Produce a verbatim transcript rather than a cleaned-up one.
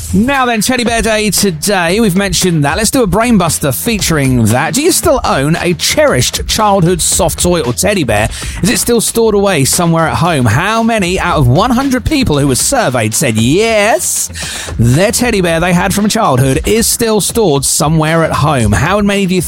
Now then, Teddy Bear Day today. We've mentioned that. Let's do a brainbuster featuring that. Do you still own a cherished childhood soft toy or teddy bear? Is it still stored away somewhere at home? How many out of one hundred people who were surveyed said yes, their teddy bear they had from childhood is still stored somewhere at home? How many do you think